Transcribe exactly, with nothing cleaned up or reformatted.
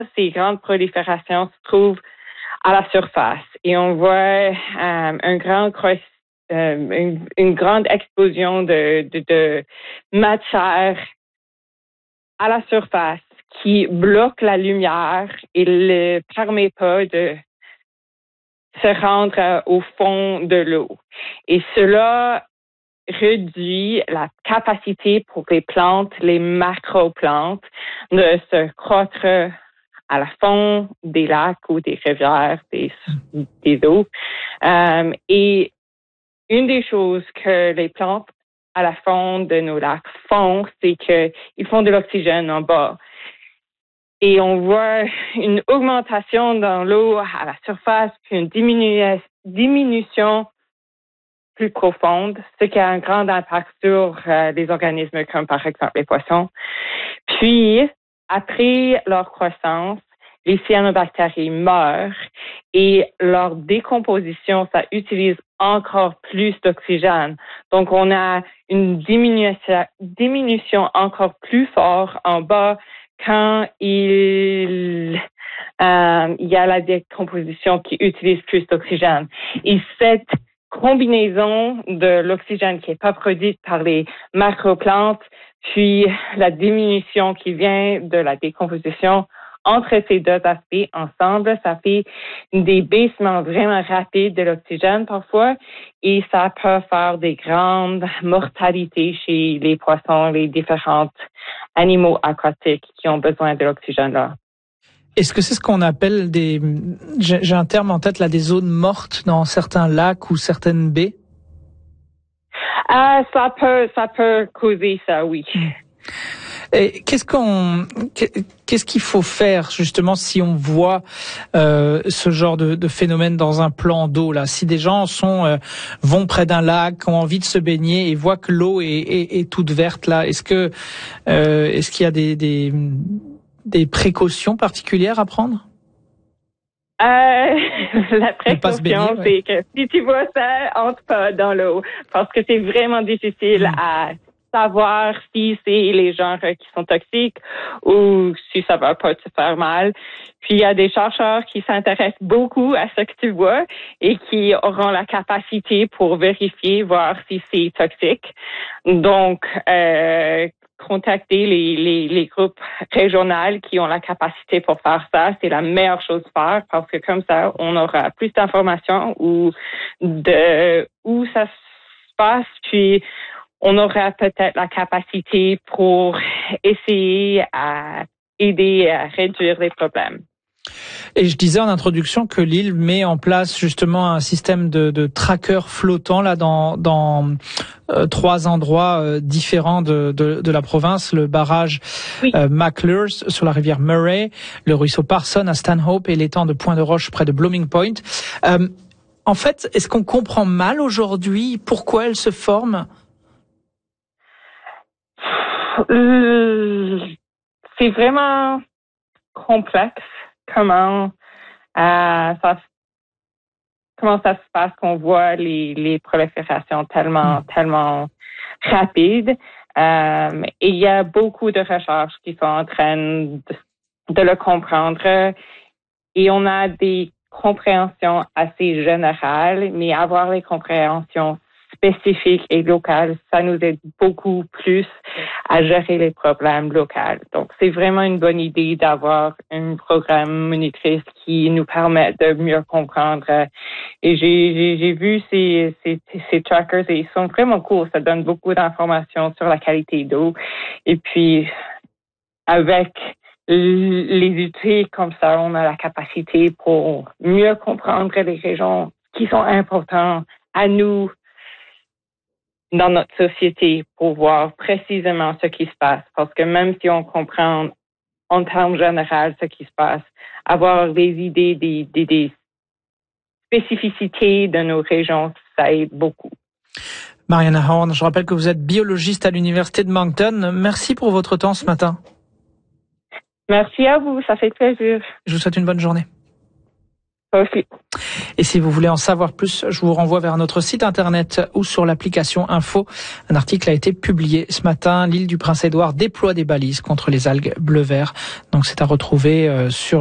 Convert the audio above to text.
ces grandes proliférations se trouvent à la surface et on voit euh, un grand croissant. Euh, une, une grande explosion de, de, de matière à la surface qui bloque la lumière et ne permet pas de se rendre au fond de l'eau. Et cela réduit la capacité pour les plantes, les macroplantes, de se croître à la fond des lacs ou des rivières, des, des eaux. Euh, et Une des choses que les plantes à la fond de nos lacs font, c'est qu'ils font de l'oxygène en bas. Et on voit une augmentation dans l'eau à la surface, puis une diminu- diminution plus profonde, ce qui a un grand impact sur euh, les organismes comme par exemple les poissons. Puis, après leur croissance, les cyanobactéries meurent et leur décomposition, ça utilise encore plus d'oxygène. Donc, on a une diminution, diminution encore plus forte en bas quand il, euh, il y a la décomposition qui utilise plus d'oxygène. Et cette combinaison de l'oxygène qui n'est pas produite par les macroplantes, puis la diminution qui vient de la décomposition, entre ces deux aspects ensemble, ça fait des baissements vraiment rapides de l'oxygène parfois et ça peut faire des grandes mortalités chez les poissons, les différents animaux aquatiques qui ont besoin de l'oxygène là. Est-ce que c'est ce qu'on appelle des... J'ai, j'ai un terme en tête là, des zones mortes dans certains lacs ou certaines baies? Euh, ça peut, ça peut causer ça, oui. Et qu'est-ce qu'on, qu'est-ce qu'il faut faire justement si on voit euh, ce genre de, de phénomène dans un plan d'eau là? Si des gens sont euh, vont près d'un lac, ont envie de se baigner et voient que l'eau est, est, est toute verte là, est-ce que euh, est-ce qu'il y a des, des des précautions particulières à prendre? Euh, la précaution, baigner, ouais. c'est que si tu vois ça, entre pas dans l'eau parce que c'est vraiment difficile mmh. à savoir si c'est les gens qui sont toxiques ou si ça va pas te faire mal. Puis il y a des chercheurs qui s'intéressent beaucoup à ce que tu vois et qui auront la capacité pour vérifier, voir si c'est toxique. Donc, euh, contacter les, les, les groupes régionaux qui ont la capacité pour faire ça, c'est la meilleure chose à faire parce que comme ça, on aura plus d'informations ou de où ça se passe, puis on aura peut-être la capacité pour essayer à aider à réduire les problèmes. Et je disais en introduction que l'île met en place justement un système de, de trackers flottants là dans, dans euh, trois endroits euh, différents de, de, de la province, le barrage oui. euh, McClure sur la rivière Murray, le ruisseau Parson à Stanhope et l'étang de Point de Roche près de Blooming Point. Euh, en fait, est-ce qu'on comprend mal aujourd'hui pourquoi elles se forment? Euh, c'est vraiment complexe comment euh, ça comment ça se passe qu'on voit les les proliférations tellement mm. tellement rapides euh, et il y a beaucoup de recherches qui sont en train de, de le comprendre et on a des compréhensions assez générales mais avoir les compréhensions spécifiques et locales, ça nous aide beaucoup plus à gérer les problèmes locaux. Donc, c'est vraiment une bonne idée d'avoir un programme monitrice qui nous permet de mieux comprendre. Et j'ai, j'ai, j'ai vu ces, ces, ces trackers et ils sont vraiment cool. Ça donne beaucoup d'informations sur la qualité d'eau. Et puis, avec les outils comme ça, on a la capacité pour mieux comprendre les régions qui sont importantes à nous dans notre société pour voir précisément ce qui se passe. Parce que même si on comprend en termes généraux ce qui se passe, avoir des idées, des, des, des spécificités de nos régions, ça aide beaucoup. Mariana Horn, je rappelle que vous êtes biologiste à l'Université de Moncton. Merci pour votre temps ce matin. Merci à vous, ça fait plaisir. Je vous souhaite une bonne journée. Toi aussi. Et si vous voulez en savoir plus, je vous renvoie vers notre site internet ou sur l'application Info. Un article a été publié ce matin. L'île du Prince-Édouard déploie des balises contre les algues bleu-vert. Donc c'est à retrouver sur